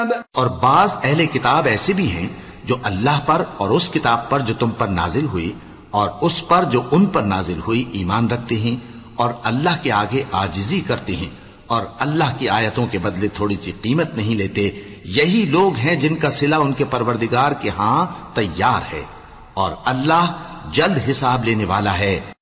और बाज अहले किताब ऐसे भी हैं जो अल्लाह पर और उस किताब पर जो तुम पर नाजिल हुई और उस पर जो उन पर नाजिल हुई ईमान रखते हैं और अल्लाह के आगे आजिजी करते हैं और अल्लाह की आयतों के बदले थोड़ी सी कीमत नहीं लेते। यही लोग हैं जिनका सिला उनके परवरदिगार के हां तैयार है और अल्लाह जल्द हिसाब लेने वाला है।